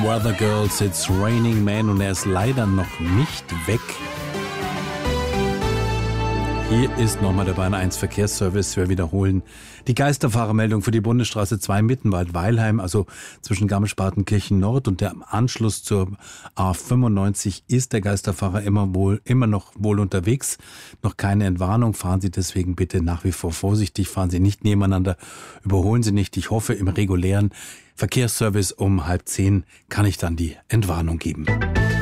Weather Girls, It's Raining Man, und er ist leider noch nicht weg. Hier ist nochmal der Bahn 1 Verkehrsservice. Wir wiederholen die Geisterfahrermeldung für die Bundesstraße 2 Mittenwald-Weilheim, also zwischen Garmisch-Partenkirchen Nord und dem Anschluss zur A95 ist der Geisterfahrer immer noch wohl unterwegs. Noch keine Entwarnung. Fahren Sie deswegen bitte nach wie vor vorsichtig. Fahren Sie nicht nebeneinander. Überholen Sie nicht. Ich hoffe, im regulären Verkehrsservice um 9:30 kann ich dann die Entwarnung geben.